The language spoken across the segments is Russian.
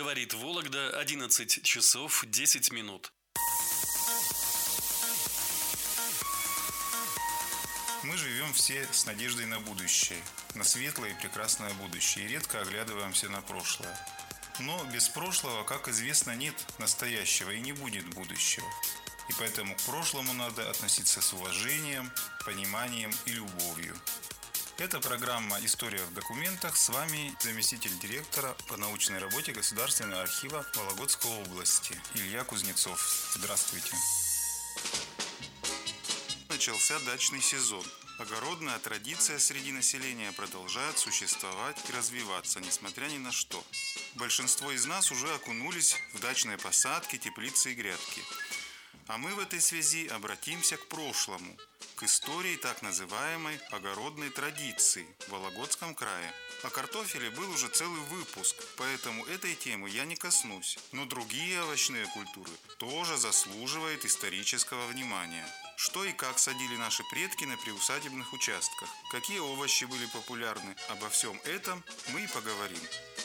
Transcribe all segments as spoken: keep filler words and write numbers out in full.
Говорит Вологда, одиннадцать часов десять минут. Мы живем все с надеждой на будущее, на светлое и прекрасное будущее, и редко оглядываемся на прошлое. Но без прошлого, как известно, нет настоящего и не будет будущего. И поэтому к прошлому надо относиться с уважением, пониманием и любовью. Это программа «История в документах». С вами заместитель директора по научной работе Государственного архива Вологодской области Илья Кузнецов. Здравствуйте. Начался дачный сезон. Огородная традиция среди населения продолжает существовать и развиваться, несмотря ни на что. Большинство из нас уже окунулись в дачные посадки, теплицы и грядки. А мы в этой связи обратимся к прошлому, к истории так называемой огородной традиции в Вологодском крае. О картофеле был уже целый выпуск, поэтому этой темы я не коснусь. Но другие овощные культуры тоже заслуживают исторического внимания. Что и как садили наши предки на приусадебных участках, какие овощи были популярны, обо всем этом мы и поговорим.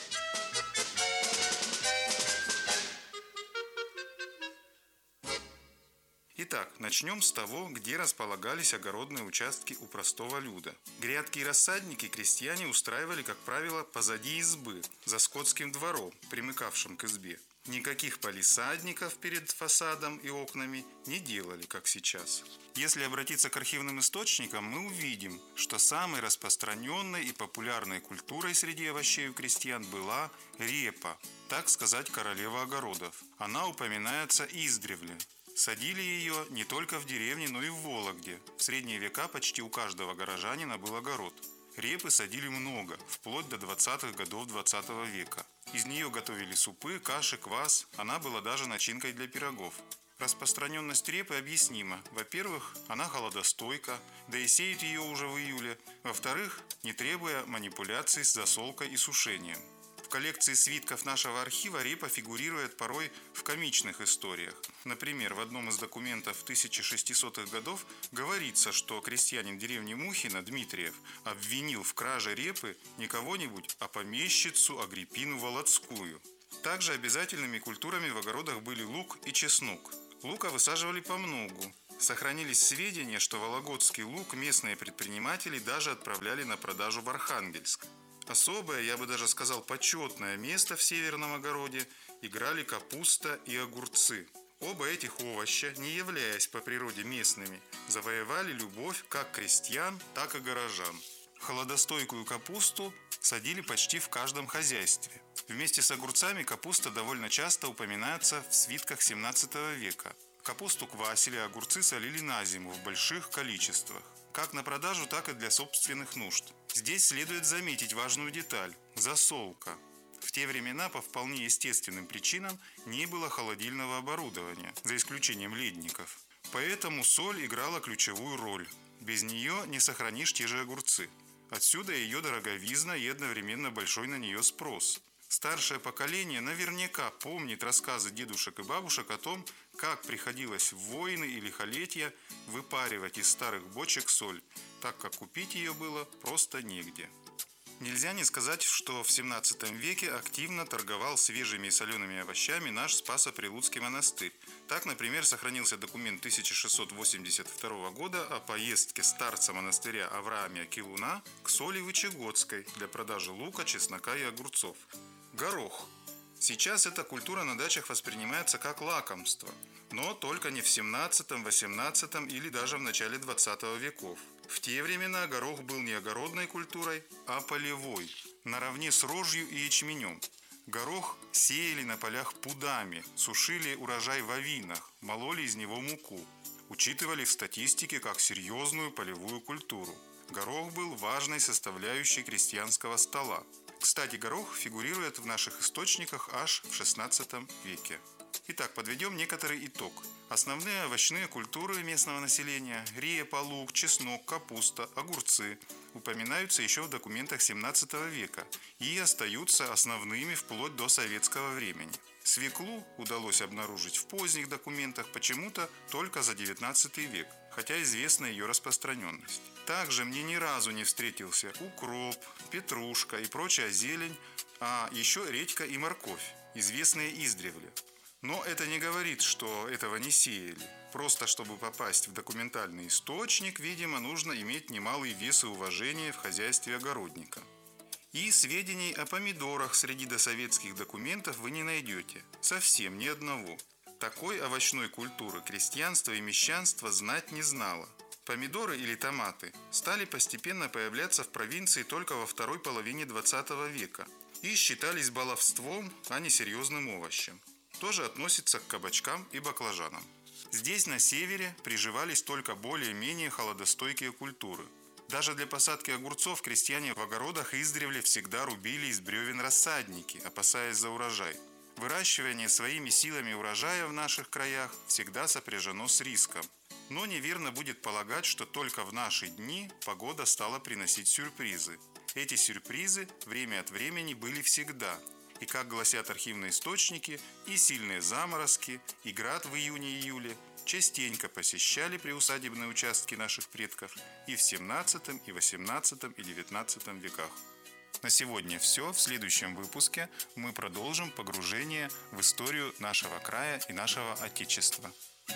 Итак, начнем с того, где располагались огородные участки у простого люда. Грядки и рассадники крестьяне устраивали, как правило, позади избы, за скотским двором, примыкавшим к избе. Никаких палисадников перед фасадом и окнами не делали, как сейчас. Если обратиться к архивным источникам, мы увидим, что самой распространенной и популярной культурой среди овощей у крестьян была репа, так сказать, королева огородов. Она упоминается издревле. Садили ее не только в деревне, но и в Вологде. В средние века почти у каждого горожанина был огород. Репы садили много, вплоть до двадцатых годов двадцатого века. Из нее готовили супы, каши, квас, она была даже начинкой для пирогов. Распространенность репы объяснима. Во-первых, она холодостойка, да и сеют ее уже в июле. Во-вторых, не требуя манипуляций с засолкой и сушением. В коллекции свитков нашего архива репа фигурирует порой в комичных историях. Например, в одном из документов тысяча шестисотых годов говорится, что крестьянин деревни Мухино Дмитриев обвинил в краже репы не кого-нибудь, а помещицу Агриппину Володскую. Также обязательными культурами в огородах были лук и чеснок. Лука высаживали помногу. Сохранились сведения, что вологодский лук местные предприниматели даже отправляли на продажу в Архангельск. Особое, я бы даже сказал, почетное место в северном огороде играли капуста и огурцы. Оба этих овоща, не являясь по природе местными, завоевали любовь как крестьян, так и горожан. Холодостойкую капусту садили почти в каждом хозяйстве. Вместе с огурцами капуста довольно часто упоминается в свитках семнадцатого века. Капусту квасили, а огурцы солили на зиму в больших количествах. Как на продажу, так и для собственных нужд. Здесь следует заметить важную деталь – засолка. В те времена по вполне естественным причинам не было холодильного оборудования, за исключением ледников. Поэтому соль играла ключевую роль. Без нее не сохранишь те же огурцы. Отсюда ее дороговизна и одновременно большой на нее спрос. Старшее поколение наверняка помнит рассказы дедушек и бабушек о том, как приходилось в войны и лихолетия выпаривать из старых бочек соль, так как купить ее было просто негде. Нельзя не сказать, что в семнадцатом веке активно торговал свежими и солеными овощами наш Спасо-Прилуцкий монастырь. Так, например, сохранился документ тысяча шестьсот восемьдесят второго года о поездке старца монастыря Авраамия Килуна к Соли-Вычегодской для продажи лука, чеснока и огурцов. Горох. Сейчас эта культура на дачах воспринимается как лакомство, но только не в семнадцатом, восемнадцатом или даже в начале двадцатого веков. В те времена горох был не огородной культурой, а полевой, наравне с рожью и ячменем. Горох сеяли на полях пудами, сушили урожай в авинах, мололи из него муку. Учитывали в статистике как серьезную полевую культуру. Горох был важной составляющей крестьянского стола. Кстати, горох фигурирует в наших источниках аж в шестнадцатом веке. Итак, подведем некоторый итог. Основные овощные культуры местного населения – репа, лук, чеснок, капуста, огурцы – упоминаются еще в документах семнадцатого века и остаются основными вплоть до советского времени. Свеклу удалось обнаружить в поздних документах почему-то только за девятнадцатый век, хотя известна ее распространенность. Также мне ни разу не встретился укроп, петрушка и прочая зелень, А еще редька и морковь, известные издревле. Но это не говорит, что этого не сеяли. Просто чтобы попасть в документальный источник, видимо, нужно иметь немалый вес и уважение в хозяйстве огородника. И сведений о помидорах среди досоветских документов вы не найдете. Совсем ни одного. Такой овощной культуры крестьянство и мещанство знать не знало. Помидоры или томаты стали постепенно появляться в провинции только во второй половине двадцатого века и считались баловством, а не серьезным овощем. Тоже относится к кабачкам и баклажанам. Здесь, на севере, приживались только более-менее холодостойкие культуры. Даже для посадки огурцов крестьяне в огородах издревле всегда рубили из бревен рассадники, опасаясь за урожай. Выращивание своими силами урожая в наших краях всегда сопряжено с риском. Но неверно будет полагать, что только в наши дни погода стала приносить сюрпризы. Эти сюрпризы время от времени были всегда. И, как гласят архивные источники, и сильные заморозки, и град в июне-июле частенько посещали приусадебные участки наших предков и в семнадцатом, и восемнадцатом, и девятнадцатом веках. На сегодня все. В следующем выпуске мы продолжим погружение в историю нашего края и нашего Отечества.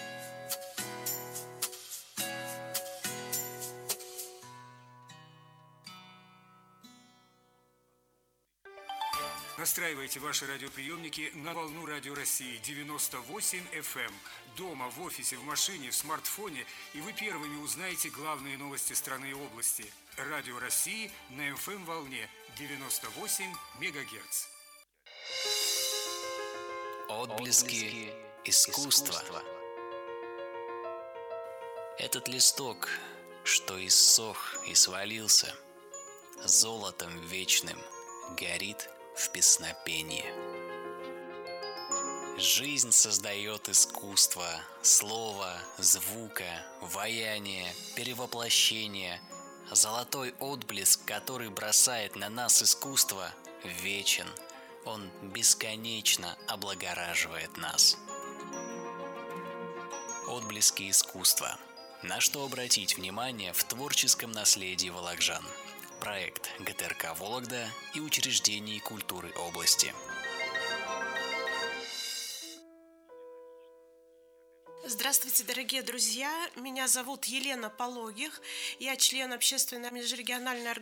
Настраивайте ваши радиоприемники на волну Радио России девяносто восемь эф эм. Дома, в офисе, в машине, в смартфоне, и вы первыми узнаете главные новости страны и области. Радио России на эф эм-волне девяносто восемь мегагерц. Отблески искусства. Этот листок, что иссох и свалился, золотом вечным горит в песнопении. Жизнь создает искусство, слова, звука, ваяние, перевоплощение. Золотой отблеск, который бросает на нас искусство, вечен. Он бесконечно облагораживает нас. Отблески искусства. На что обратить внимание в творческом наследии волокжан. Проект гэ тэ эр ка «Вологда» и учреждений культуры области. Здравствуйте, дорогие друзья! Меня зовут Елена Пологих. Я член общественной межрегиональной организации